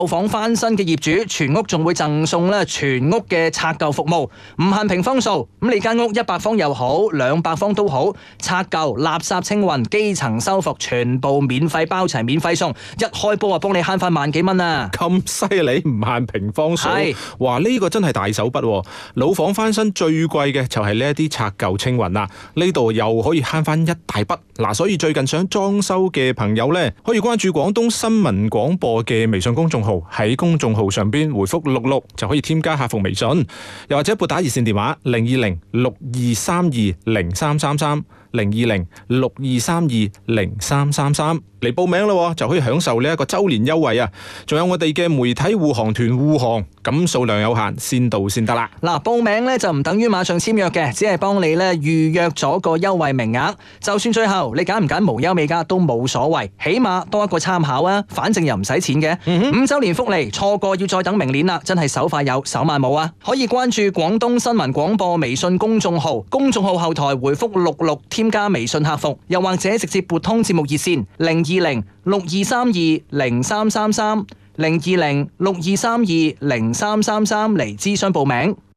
樓房翻新嘅業主，全屋仲會贈送咧全屋嘅拆舊服務，唔限平方數。咁你間屋100方又好，200方都好，拆舊、垃圾清運、基層修復，全部免費包齊、免費送。一開波啊，幫你慳翻萬幾蚊啊！ 咁犀利，唔限平方數。 係， 哇！呢個真係大手筆喎。老房翻新最貴嘅就係呢一啲拆舊清運啦。呢度又可以慳翻一大筆。嗱，所以最近想裝修嘅朋友呢，可以關注廣東新聞廣播嘅微信公眾號，喺公眾號上邊回覆66就可以添加客服微信，又或者撥打熱線電話02062320333。02062320333嚟報名咯，就可以享受呢一個周年優惠啊！仲有我哋嘅媒體護航團護航，咁數量有限，先到先得啦。 嗱，報名咧就唔等於馬上簽約嘅，只係幫你咧預約咗個優惠名額。就算最後你揀唔揀無憂美加都冇所謂，起碼多一個參考啊！反正又唔使錢嘅。5周年福利錯過要再等明年啦，真係手快有手慢冇啊！可以關注廣東新聞廣播微信公眾號，公眾號後台回覆66添加微信客服，又或者直接撥通節目熱線02062320333 02062320333嚟諮詢報名。